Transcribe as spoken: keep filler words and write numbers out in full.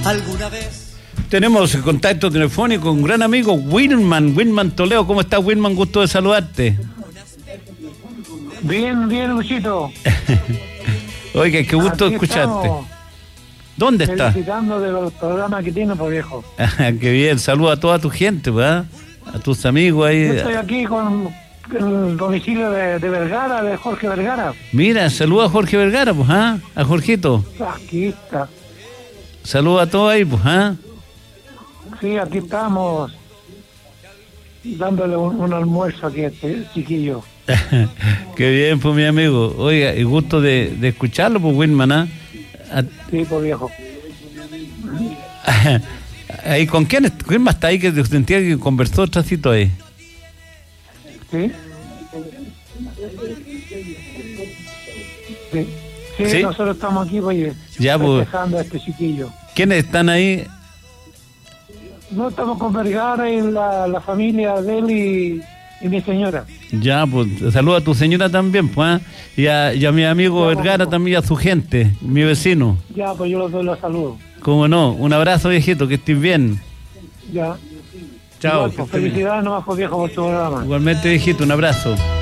alguna vez. Tenemos contacto telefónico con un gran amigo, Wilman, Wilman Toledo. ¿Cómo estás, Wilman? Gusto de saludarte. Bien, bien, Luchito. Oiga, qué gusto Aquí escucharte. estamos, ¿Dónde estás? felicitando de los programas que tiene, pues, viejo. Qué bien, saluda a toda tu gente, ¿verdad? A tus amigos ahí. Yo estoy aquí con el domicilio de, de Vergara, de Jorge Vergara. Mira, saluda a Jorge Vergara, pues, ¿ah? A Jorgito. Aquí está. Saluda a todos ahí, pues, ¿ah? Sí, aquí estamos dándole un, un almuerzo aquí a este chiquillo. Qué bien, pues, mi amigo. Oiga, y gusto de, de escucharlo, pues, Wilman, ¿ah? A- Sí, pues, viejo. Ahí, ¿con quién, es- quién más está ahí que sentía que conversó tracito ahí? Sí. Sí. Sí, ¿Sí? nosotros estamos aquí, oye, Ya, pues. festejando a este chiquillo. ¿Quiénes están ahí? No, estamos con Vergara y la, la familia de él y, y mi señora. Ya, pues, saluda a tu señora también, pues, ¿ah? Y a, y a mi amigo Ya, Vergara pues. también, a su gente, mi vecino. Ya, pues yo los doy los saludos. ¿Cómo no? Un abrazo, viejito, que estés bien. Ya. Chao. Igual, que pues, estés bien. felicidades nomás, pues, viejo, por tu programa. Igualmente, viejito, un abrazo.